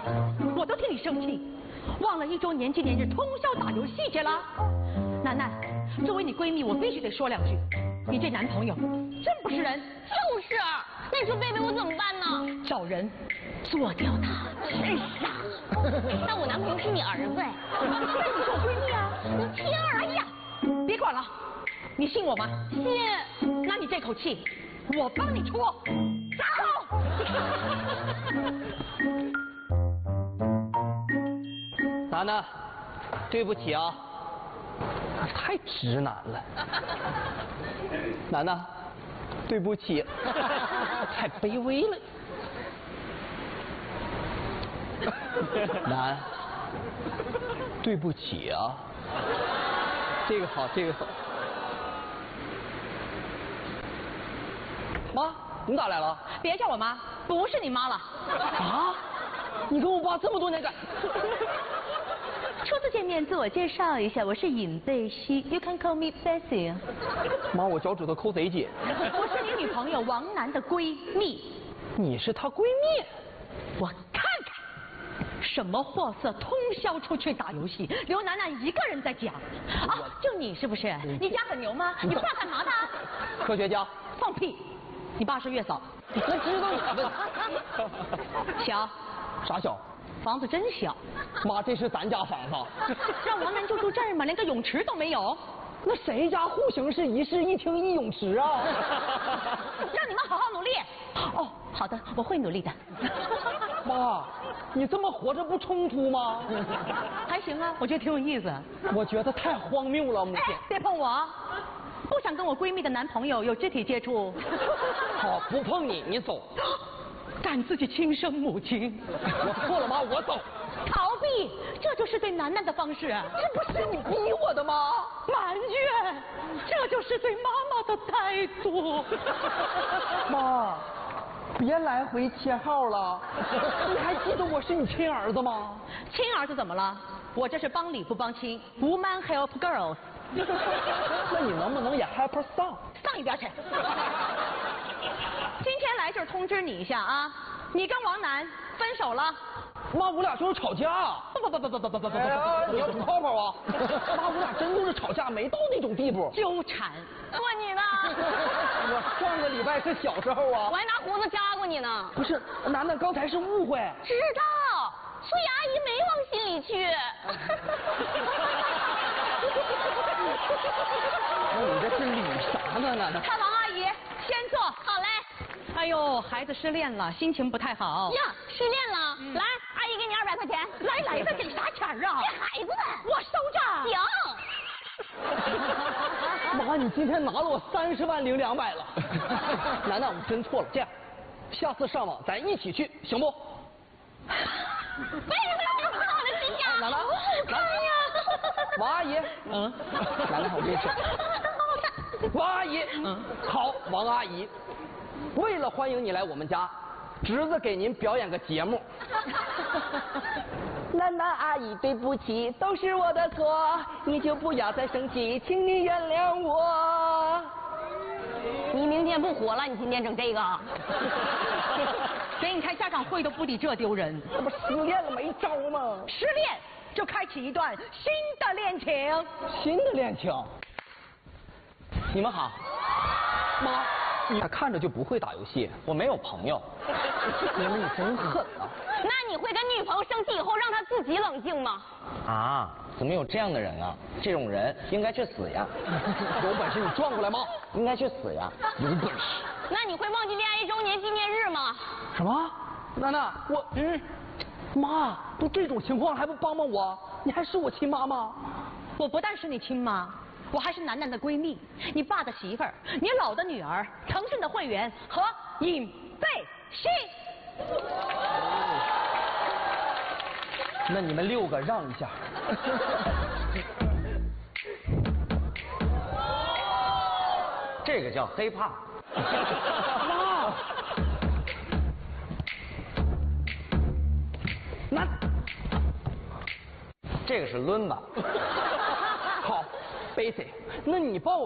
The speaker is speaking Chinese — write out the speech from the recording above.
我都替你生气，忘了1周年纪念日通宵打游戏去了。楠楠，作为你闺蜜，我必须得说2句，你这男朋友真不是人。 就是，那你说贝贝我怎么办呢？ 找人做掉他，真傻。 但我男朋友是你儿子哎， 那你是我闺蜜啊， 你亲儿呀！ 别管了，你信我吗？ 信。 那你这口气，我帮你出。加油！ 楠楠，对不起啊，太直男了。楠楠，对不起，太卑微了。楠，对不起啊。这个好，这个好。妈，你咋来了？ 别叫我妈，不是你妈了。 啊？你跟我爸这么多年感。 初次见面，自我介绍一下，我是尹贝西 ，You can call me Bessie。 妈，我脚趾头抠贼紧。 我是你女朋友王楠的闺蜜。 你是她闺蜜？ 我看看，什么货色，通宵出去打游戏，刘楠楠一个人在讲。啊，就你是不是？你家很牛吗？你爸干嘛的？ 科学家。 放屁！你爸是月嫂。 那知道你问。 小。 啥小？ 房子真小。 妈，这是咱家房子。 让王楠就住这儿吗？连个泳池都没有。 那谁家户型是1室1厅1泳池啊？ 让你们好好努力。哦，好的，我会努力的。 妈，你这么活着不冲突吗？ 还行啊，我觉得挺有意思。 我觉得太荒谬了，母亲。 别碰我，不想跟我闺蜜的男朋友有肢体接触。 好，不碰你，你走。 敢自己亲生母亲。 我错了，妈，我走。 逃避，这就是对楠楠的方式。 这不是你逼我的吗？ 埋怨，这就是对妈妈的态度。 妈，别来回切号了。你还记得我是你亲儿子吗？ 亲儿子怎么了？我这是帮理不帮亲 ，Woman help girls。 那你能不能也 help son？ 上一边去。今天来就是通知你一下啊，你跟王楠分手了。 妈，我俩就是吵架。 不， 你要泡泡啊？妈，我俩真就是吵架，没到那种地步。 纠缠。 说你呢？ 我上个礼拜是小时候啊。 我还拿胡子扎过你呢。 不是，楠楠刚才是误会。 知道，所以阿姨没往心里去。 你这是理啥呢，楠楠？ 看王阿姨，先坐。 好嘞。 哎呦，孩子失恋了，心情不太好。 呀，失恋了。来，阿姨给你200块钱。 来的给啥钱啊？ 给孩子的。 我收着。 行。 妈，你今天拿了我30万零200了。楠楠，我真错了。这样，下次上网咱一起去，行不？ 为什么要看我的指甲？ 楠楠， 好看呀。 王阿姨，楠楠，我跟你说。王阿姨，好，王阿姨，为了欢迎你来我们家，侄子给您表演个节目。楠楠阿姨，对不起，都是我的错，你就不要再生气，请你原谅我。 你明天不活了，你今天整这个。 给你开家长会都不比这丢人。 这不失恋了没招吗？ 失恋就开启一段新的恋情。 新的恋情。你们好。妈，你看着就不会打游戏，我没有朋友。妹妹，你真狠啊！ 那你会跟女朋友生气以后让她自己冷静吗？ 啊，怎么有这样的人啊？这种人应该去死呀！ 有本事你转过来吗？ 应该去死呀！ 有本事。 那你会忘记恋爱1周年纪念日吗？ 什么？楠楠，我妈，都这种情况还不帮帮我？你还是我亲妈吗？ 我不但是你亲妈，我还是楠楠的闺蜜，你爸的媳妇儿，你老的女儿，腾讯的会员和尹贝西。 那你们6个让一下。 这个叫黑怕。 妈，那这个是抡吧。 好，Basic，那你帮我